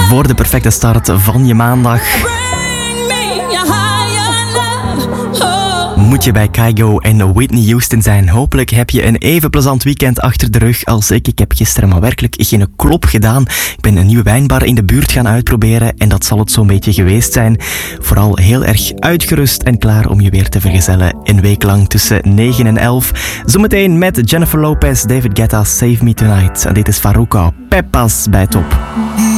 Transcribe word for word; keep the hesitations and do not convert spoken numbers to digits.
voor de perfecte start van je maandag. Moet je bij Kygo en Whitney Houston zijn. Hopelijk heb je een even plezant weekend achter de rug als ik. Ik heb gisteren maar werkelijk geen klop gedaan. Ik ben een nieuwe wijnbar in de buurt gaan uitproberen en dat zal het zo'n beetje geweest zijn. Vooral heel erg uitgerust en klaar om je weer te vergezellen. Een week lang tussen negen en elf. Zometeen met Jennifer Lopez, David Guetta, Save Me Tonight. En dit is Farruko, Peppas bij Top.